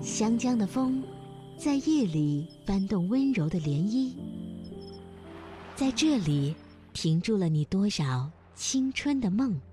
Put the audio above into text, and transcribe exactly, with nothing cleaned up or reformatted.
湘江的风，在夜里翻动温柔的涟漪，在这里停住了你多少青春的梦。